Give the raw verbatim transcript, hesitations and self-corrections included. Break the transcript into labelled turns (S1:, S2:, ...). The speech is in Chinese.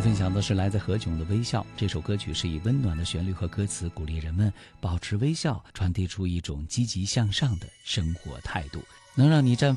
S1: 分享的是来自何炅的《微笑》。这首歌曲是以温暖的旋律和歌词鼓励人们保持微笑，传递出一种积极向上的生活态度，能让你绽放